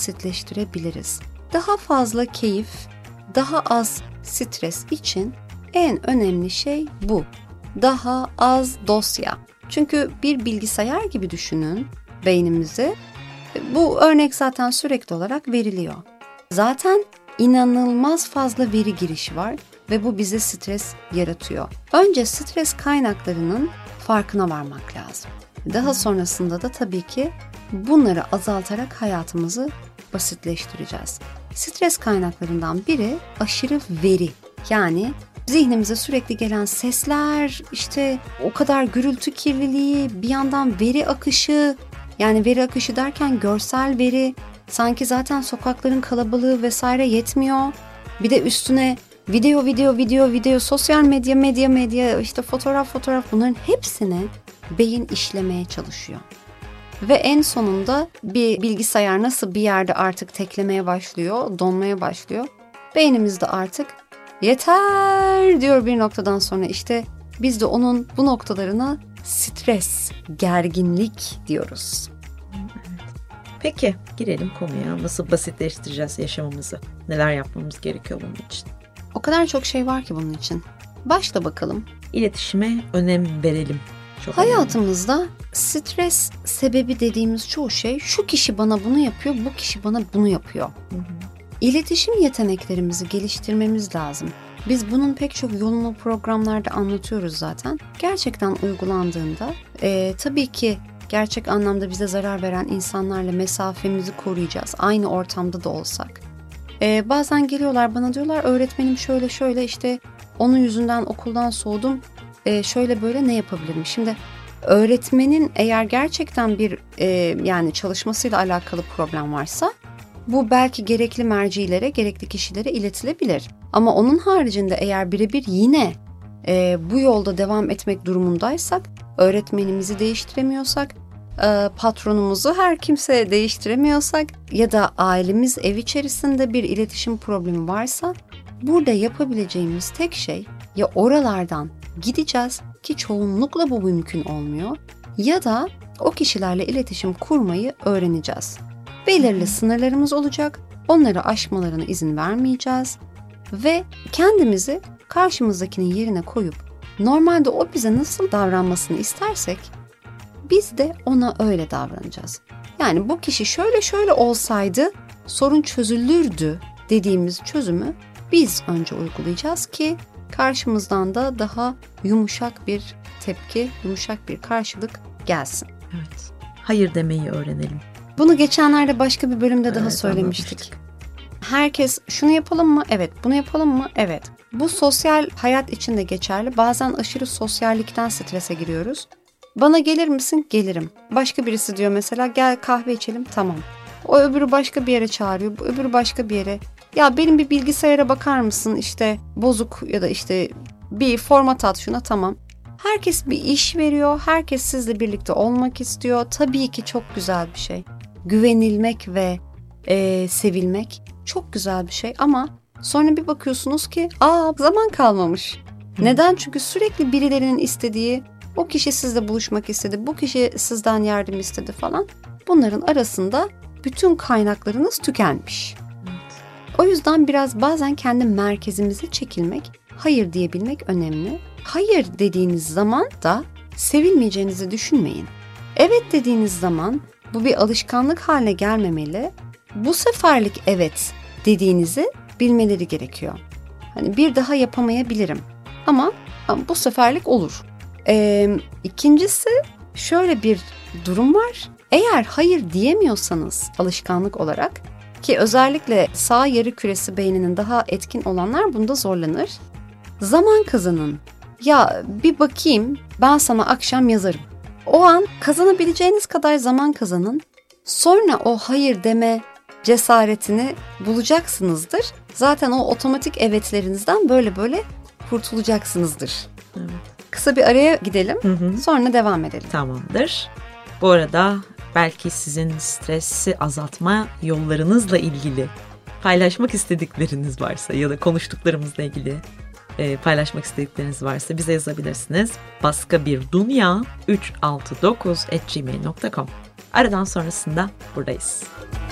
basitleştirebiliriz. Daha fazla keyif, daha az stres için en önemli şey bu. Daha az dosya. Çünkü bir bilgisayar gibi düşünün beynimizi. Bu örnek zaten sürekli olarak veriliyor. Zaten inanılmaz fazla veri girişi var ve bu bize stres yaratıyor. Önce stres kaynaklarının farkına varmak lazım. Daha sonrasında da tabii ki bunları azaltarak hayatımızı basitleştireceğiz. Stres kaynaklarından biri aşırı veri. Yani zihnimize sürekli gelen sesler, işte o kadar gürültü kirliliği, bir yandan veri akışı, yani veri akışı derken görsel veri, sanki zaten sokakların kalabalığı vesaire yetmiyor. Bir de üstüne video, sosyal medya, işte fotoğraf, bunların hepsini beyin işlemeye çalışıyor. Ve en sonunda bir bilgisayar nasıl bir yerde artık teklemeye başlıyor, donmaya başlıyor. Beynimiz de artık yeter diyor bir noktadan sonra. İşte biz de onun bu noktalarına stres, gerginlik diyoruz. Peki girelim konuya. Nasıl basitleştireceğiz yaşamımızı? Neler yapmamız gerekiyor bunun için? O kadar çok şey var ki bunun için. Başla bakalım. İletişime önem verelim. Çok hayatımızda önemli. Stres sebebi dediğimiz çoğu şey şu kişi bana bunu yapıyor, bu kişi bana bunu yapıyor. İletişim yeteneklerimizi geliştirmemiz lazım. Biz bunun pek çok yolunu programlarda anlatıyoruz zaten. Gerçekten uygulandığında tabii ki gerçek anlamda bize zarar veren insanlarla mesafemizi koruyacağız. Aynı ortamda da olsak. Bazen geliyorlar bana diyorlar öğretmenim şöyle işte onun yüzünden okuldan soğudum. Şöyle böyle ne yapabilirim? Şimdi öğretmenin eğer gerçekten bir yani çalışmasıyla alakalı problem varsa bu belki gerekli mercilere, gerekli kişilere iletilebilir. Ama onun haricinde eğer birebir yine bu yolda devam etmek durumundaysak, öğretmenimizi değiştiremiyorsak, patronumuzu her kimse değiştiremiyorsak ya da ailemiz ev içerisinde bir iletişim problemi varsa burada yapabileceğimiz tek şey ya oralardan gideceğiz ki çoğunlukla bu mümkün olmuyor ya da o kişilerle iletişim kurmayı öğreneceğiz. Belirli sınırlarımız olacak, onları aşmalarına izin vermeyeceğiz ve kendimizi karşımızdakinin yerine koyup normalde o bize nasıl davranmasını istersek biz de ona öyle davranacağız. Yani bu kişi şöyle olsaydı sorun çözülürdü dediğimiz çözümü biz önce uygulayacağız ki karşımızdan da daha yumuşak bir tepki, yumuşak bir karşılık gelsin. Evet. Hayır demeyi öğrenelim. Bunu geçenlerde başka bir bölümde daha söylemiştik. Herkes şunu yapalım mı? Evet. Bunu yapalım mı? Evet. Bu sosyal hayat için de geçerli. Bazen aşırı sosyallikten strese giriyoruz. Bana gelir misin? Gelirim. Başka birisi diyor mesela gel kahve içelim. Tamam. O öbürü başka bir yere çağırıyor. Bu öbürü başka bir yere. Ya benim bir bilgisayara bakar mısın? İşte bozuk ya da işte bir format at şuna, tamam. Herkes bir iş veriyor. Herkes sizle birlikte olmak istiyor. Tabii ki çok güzel bir şey. Güvenilmek ve sevilmek çok güzel bir şey ama sonra bir bakıyorsunuz ki zaman kalmamış. Neden? Çünkü sürekli birilerinin istediği, o kişi sizle buluşmak istedi, bu kişi sizden yardım istedi falan. Bunların arasında bütün kaynaklarınız tükenmiş. Evet. O yüzden biraz bazen kendi merkezimize çekilmek, hayır diyebilmek önemli. Hayır dediğiniz zaman da sevilmeyeceğinizi düşünmeyin. Evet dediğiniz zaman bu bir alışkanlık haline gelmemeli. Bu seferlik evet dediğinizi bilmeleri gerekiyor. Hani bir daha yapamayabilirim ama bu seferlik olur. İkincisi şöyle bir durum var. Eğer hayır diyemiyorsanız alışkanlık olarak ki özellikle sağ yarı küresi beyninin daha etkin olanlar bunda zorlanır. Zaman kazanın. Ya bir bakayım ben sana akşam yazarım. O an kazanabileceğiniz kadar zaman kazanın. Sonra o hayır deme cesaretini bulacaksınızdır. Zaten o otomatik evetlerinizden böyle kurtulacaksınızdır. Evet. Kısa bir araya gidelim. Sonra devam edelim. Tamamdır. Bu arada belki sizin stresi azaltma yollarınızla ilgili paylaşmak istedikleriniz varsa ya da konuştuklarımızla ilgili paylaşmak istedikleriniz varsa bize yazabilirsiniz. baskabirdünya369@gmail.com. Aradan sonrasında buradayız.